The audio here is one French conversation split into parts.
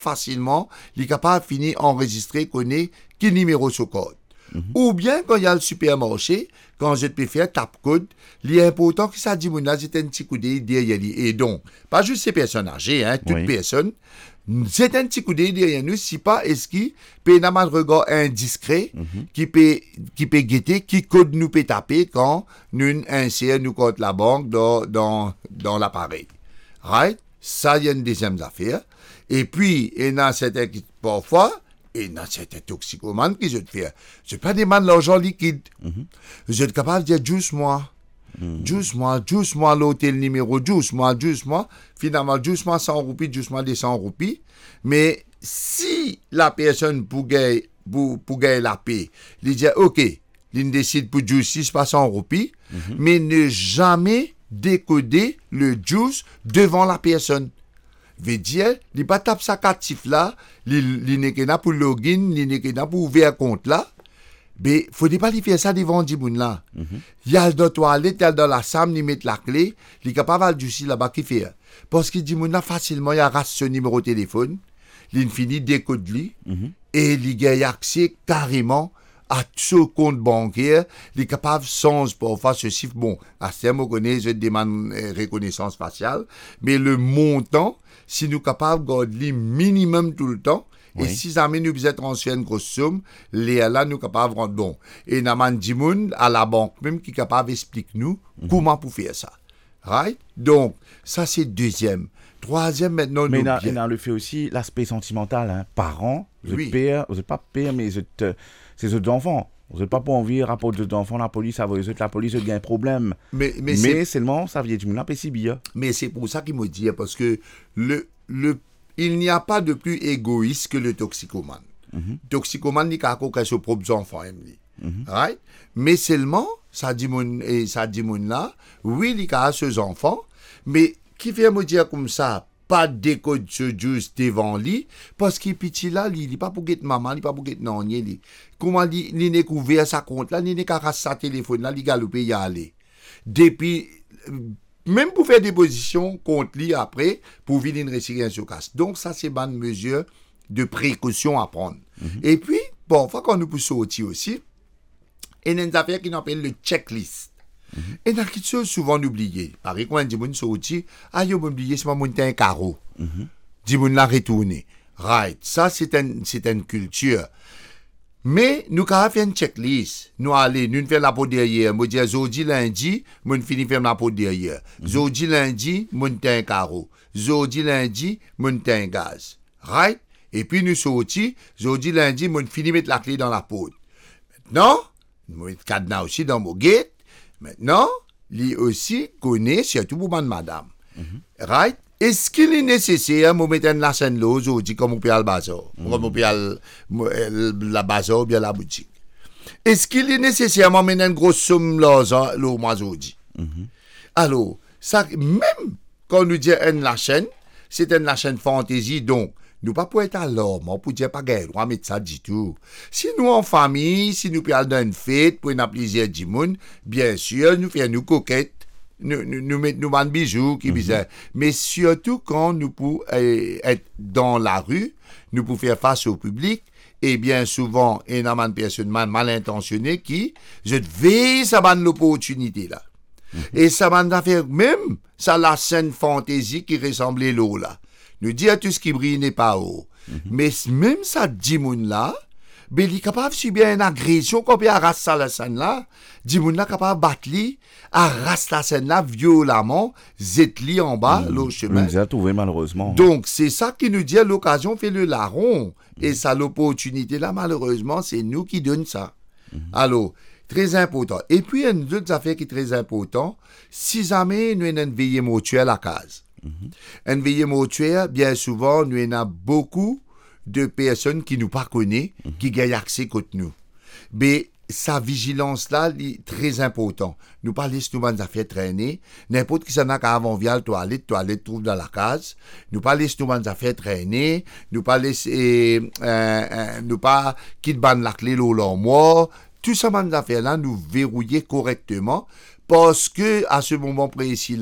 facilement, il est capable de finir enregistrer, connaître quel numéro sur code. Ou bien, quand il y a le supermarché, quand je peux faire tape code, il est important que ça dit, mon âge, c'est un petit coup d'œil derrière lui. Et donc, pas juste ces personnes âgées, toute personne, c'est un petit coup d'œil derrière nous, si pas, est-ce qu'il peut y avoir un regard indiscret, qui peut guetter, qui code nous peut taper quand nous insère nous compte la banque dans l'appareil. Right? Ça, il y a une deuxième affaire. Et puis, il y a certains qui, parfois, et dans certains toxicomanes qui je te fais, je pas demande l'argent liquide. Je suis capable de dire, douce-moi, l'hôtel numéro, douce-moi. Finalement, douce-moi 100 roupies, douce-moi 200 roupies. Mais si la personne pour gagner la paix, il dit, OK, il décide pour juice, pas 100 roupies, mais ne jamais décoder le juice devant la personne. Veut dire, il pas tape sa captif là, il n'est que là pour login, il n'est que là pour ouvrir un compte là. Mais faut pas lui faire ça devant du monde là. Il y a dans la toilette, il y a dans la salle, il met la clé, il est capable de juste là-bas qui fait. Parce qu'il dit monde là facilement, il arrache son numéro de téléphone, il finit décode lui et il a accès carrément à ce compte bancaire, il est capable sans pour faire ceci. Bon, à ce moment on je demande reconnaissance faciale, mais le montant, si nous sommes capables de garder minimum tout le temps, et si jamais nous faisons transférer une grosse somme, là, nous sommes capables de rendre bon. Et nous avons dit à la banque même qui est capable d'expliquer nous comment pour faire ça. Right? Donc, ça c'est deuxième. Troisième, maintenant, mais il a le fait aussi l'aspect sentimental. Hein. Parents, vous n'êtes pas père, mais c'est vos enfants. Vous n'êtes pas pour envie rapporter vos enfants, la police, la police a un problème. Mais seulement, ça vient du monde, c'est bien. Mais c'est pour ça qu'il me dit, parce que il n'y a pas de plus égoïste que le toxicomane. Toxicomane, il n'a qu'à ses propres enfants. Right? Mais seulement, ça dit mon là, oui, il a ses enfants, mais qui vient me dire comme ça, pas de décode ce juste devant lui, parce qu'il petit là, il n'est pas pour guetter maman, il n'est pas pour guetter non, comment il n'est qu'ouvert sa compte là, il n'est qu'à raser sa téléphone là, il galope y aller. Depuis, même pour faire des positions contre lui après, pour venir une résilience sur casse. Donc ça, c'est une mesure de précaution à prendre. Et puis, bon, fois qu'on nous peut sortir aussi, il y a une affaire qu'on appelle le checklist. Et dans quelque chose souvent oublié. Par exemple, quand on dit sorti, yo oublié c'est pas monter un carreau. Dit on l'a retourné. Right, ça c'est une culture. Mais nous quand faire une checklist, nous faire la peau derrière, moi dire jeudi lundi, moi finir faire la peau derrière. Jeudi lundi, monter un carreau. Jeudi lundi, monter un gaz. Right? Et puis nous sorti, jeudi lundi, moi finir mettre la clé dans la peau. Maintenant, moi cadenas aussi dans mon gate. Maintenant, lui aussi connaît, surtout pour madame. Right? Est-ce qu'il est nécessaire de mettre la scène là aujourd'hui comme on peut aller au bazar, comme on peut aller la bazar ou bien la boutique? Est-ce qu'il est nécessaire de mettre une grosse somme là aujourd'hui? Alors, ça, même quand nous disons la chaîne, c'est une chaîne fantaisie, donc, nous pas pour être à l'homme, pour dire pas gagner, on va mettre ça du tout. Si nous en famille, si nous allons dans une fête, pour une plaisir du monde, bien sûr, nous faisons nous coquettes, nous mettons nous bijoux, qui bizarre. Mais surtout quand nous pouvons être dans la rue, nous pouvons faire face au public, et bien souvent, il y a une personne mal intentionnée qui, je veille, ça va l'opportunité là. Et ça va faire même, ça la scène fantaisie qui ressemblait l'eau là. Nous dire tout ce qui brille n'est pas haut. Mais même ça dimoun là, ben il est capable de subir une agression qu'on peut arracher la scène là. Dimoun là capable de battre lui, arracher la scène là violemment, zet-li en bas, le chemin. Nous a trouvé malheureusement. Donc c'est ça qui nous dit l'occasion fait le larron. Et ça l'opportunité là malheureusement c'est nous qui donne ça. Alors, très important. Et puis il y a une autre affaire qui est très important. Si jamais nous avons une veillée mortuaire à la case. Une veillée mortuaire, bien souvent, nous avons beaucoup de personnes qui nous pas connaissent, qui gagnent accès contre nous. Mais sa vigilance-là est très importante. Nous pas laisser nous affaires traîner. N'importe qui s'en a qu'à avant via la toilette trouve dans la case. Nous pas laisser nous affaires traîner. Nous pas laisser, nous pas quitter la clé l'eau mort. Tout ça, affaires-là, nous verrouiller correctement parce que, à ce moment précis-là,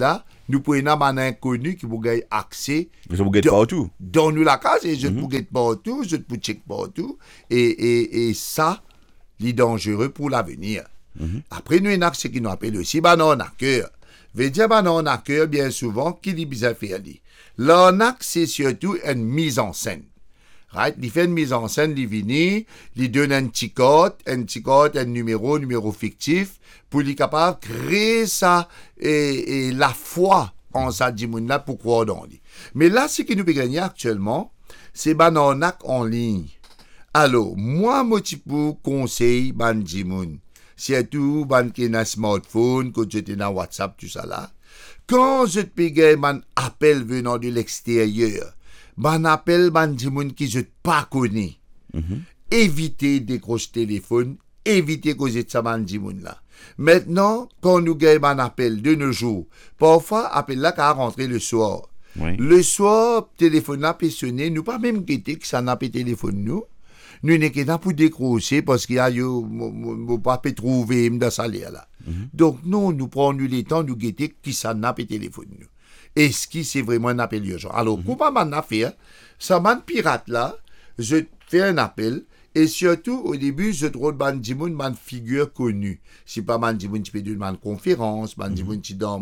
nous prenons un inconnu qui vous gagne accès. Vous vous guettez partout. Dans nous la case, et je vous guette partout, je vous check partout. Et ça, c'est dangereux pour l'avenir. Après, nous, il y a ce qui nous appelle aussi l'arnaqueur. Veut dire, l'arnaqueur, bien souvent, qui dit bien faire. L'arnaque, c'est surtout une mise en scène. Right? Il fait une mise en scène, il vient, il donne un petit code, un numéro fictif, pour lui capable de créer ça, et la foi en ça, là pour croire dans lui. Mais là, ce qui nous peut gagner actuellement, c'est l'arnaque en ligne. Alors, moi, pour conseil, Dimoun, surtout, qui est un smartphone, quand j'étais dans WhatsApp, tout ça là, quand je te paye un appel venant de l'extérieur, appel, Dimoun qui je pas connais, évitez de décrocher le téléphone, évitez de causer de ça, Dimoun là. Maintenant, quand nous gagnons un appel de nos jours, parfois, appel là, qu'à rentrer le soir. Oui. Le soir, téléphone n'a pas sonné, nous pas même guetter que ça n'a pas téléphone nous. Nous n'est que là pour décrocher parce qu'il y a pas trouver dans salaire là. Donc non, nous prenons le temps de guetter qui ça n'a pas téléphone nous. Est-ce que c'est vraiment un appel urgent? Alors, comment m'en affaire? Ça m'a pirate là, je fais un appel. Et surtout, au début, je trouve Bandimoun, une figure connue. C'est pas Bandimoun qui fait une conférence, Bandimoun qui dans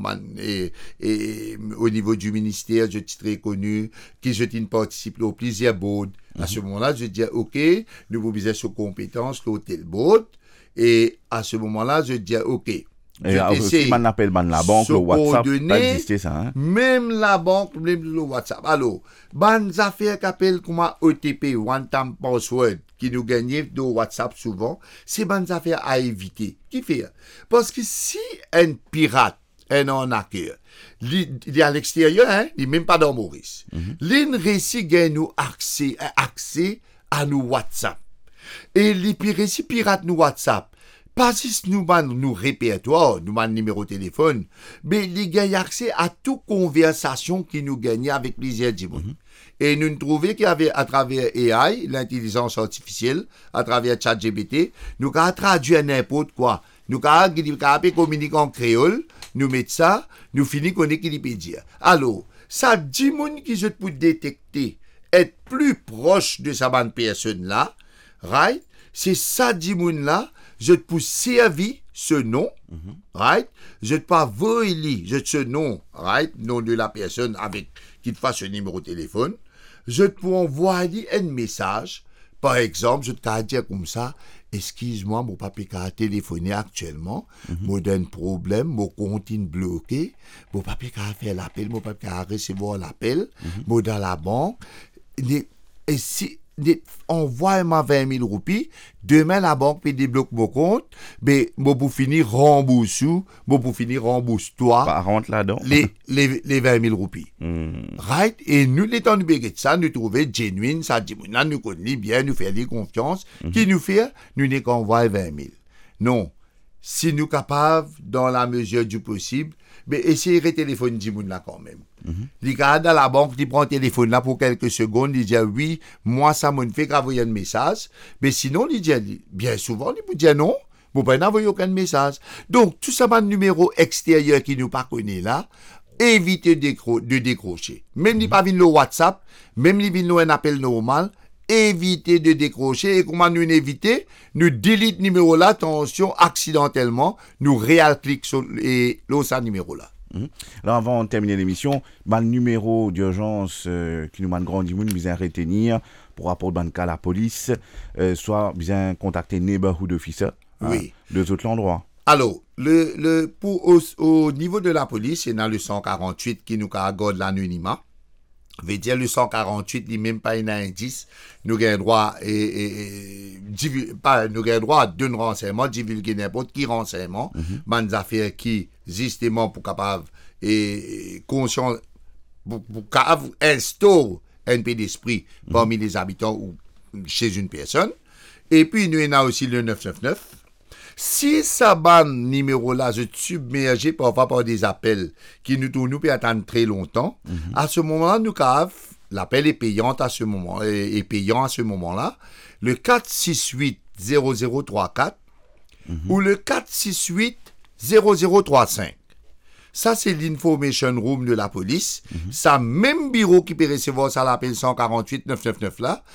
au niveau du ministère, je suis très connu, qui je participe au plaisir board. À ce moment-là, je dis, OK, nous vous visez sur compétences, l'hôtel board. Et à ce moment-là, je dis, OK. Et aussi, on appelle la banque, le WhatsApp, pas existé ça. Hein? Même la banque, même le WhatsApp. Alors, bonnes affaires qu'appelle comme OTP, One Time Password, qui nous gagne de WhatsApp souvent, c'est bonnes affaires à éviter. Qui fait? Parce que si un pirate, un arnaqueur, il est à l'extérieur, hein, il n'est même pas dans Maurice. Il réussit gagne nous accès à nos WhatsApp. Et les pirates nous WhatsApp. Pas si nous nous répertoire, nous numéro de téléphone, mais ils gagnent accès à toute conversation qui nous gagnait avec plusieurs dimons. Et nous trouvons qu'il y avait à travers AI, l'intelligence artificielle, à travers ChatGPT, nous avons traduit n'importe quoi. Nous avons communiqué en créole, nous mettons ça, nous finissons qu'on est qu'il peut dire. Alors, ça dimon qui je peux détecter, être plus proche de sa bonne personne là, right? C'est ça dimon là, je te peux servir ce nom, right? Je te peux voler ce nom, right? Nom de la personne avec qui te fasse un numéro de téléphone. Je te peux envoyer un message. Par exemple, je te peux dire comme ça, excuse-moi, mon papa a téléphoné actuellement, moi j'ai un problème, mon compte est bloqué, mon papa a fait l'appel, mon papa a recevoir l'appel, moi dans la banque, et si envoie-moi 20 000 roupies, demain la banque peut débloquer mon compte, mais moi pour finir rembourse toi Par contre là-dedans. les 20 000 roupies. Right? Et nous, les temps de ça, nous trouvons genuine, ça dit, nous connaissons bien, nous faisons confiance, qui nous fait, nous n'est qu'envoyer 20 000. Non. Si nous sommes capables, dans la mesure du possible, mais essayez de téléphoner Dimoun là quand même. Les gars dans la banque, ils prennent le téléphone là pour quelques secondes, ils disent oui, moi ça m'a fait qu'envoyer un message, mais sinon, ils disent, bien souvent, ils vous disent non, vous ne pouvez pas envoyer aucun message. Donc, tout ça, un numéro extérieur qui nous pas connaît là, évitez de décrocher. Même si pas le WhatsApp, même si pas un appel normal, évitez de décrocher. Et comment nous éviter? Nous delete numéro là, attention, accidentellement, nous réal-clique sur le numéro là. Alors avant de terminer l'émission, le numéro d'urgence qui nous m'a grand nous besoin retenir pour rapport dans le cas la police, soit besoin contacter neighborhood officer. Oui. Deux autres endroits. Alors, au niveau de la police, il y a le 148 qui nous garde l'anonymat. Veut dire le 148, il même pas un indice. Nous avons droit nous avons droit à deux renseignements, divulguer n'importe qui renseignement, des affaires qui justement pour capable et conscient pour instaurer un peu d'esprit parmi les habitants ou chez une personne. Et puis nous avons aussi le 999. Si ça ban numéro là, je suis submergé parfois par des appels qui nous peut attendre très longtemps. À ce moment-là, nous avons l'appel est payant à ce moment là. Le 468 0034 ou le 468 0035. Ça, c'est l'information room de la police. Ça, même bureau qui peut recevoir ça, l'appel 148 999 là,